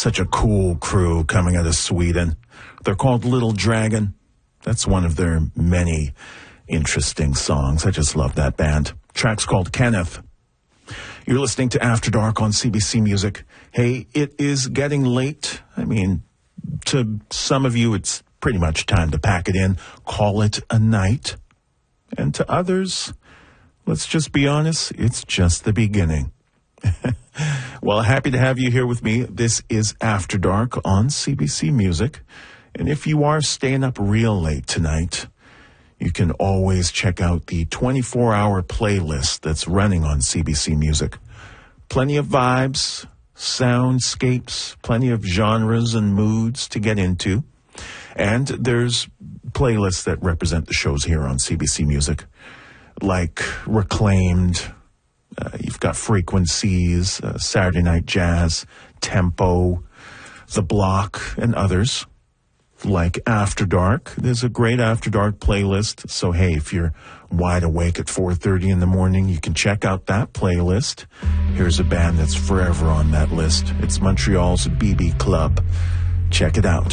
Such a cool crew coming out of Sweden. They're called Little Dragon. That's one of their many interesting songs. I just love that band. Track's called Kenneth. You're listening to After Dark on CBC Music. Hey, it is getting late. I mean, to some of you, it's pretty much time to pack it in, call it a night. And to others, let's just be honest, it's just the beginning. Well, happy to have you here with me. This is After Dark on CBC Music. And if you are staying up real late tonight, you can always check out the 24-hour playlist that's running on CBC Music. Plenty of vibes, soundscapes, plenty of genres and moods to get into. And there's playlists that represent the shows here on CBC Music, like Reclaimed, you've got Frequencies, Saturday Night Jazz, Tempo, The Block, and others. Like After Dark. There's a great After Dark playlist. So, hey, if you're wide awake at 4:30 in the morning, you can check out that playlist. Here's a band that's forever on that list. It's Montreal's BB Club. Check it out.